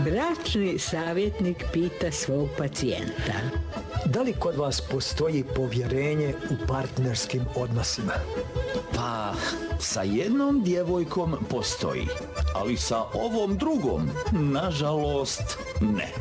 Bračni savjetnik pita svog pacijenta. Da li kod vas postoji povjerenje u partnerskim odnosima? Pa, sa jednom djevojkom postoji, ali sa ovom drugom, nažalost, ne.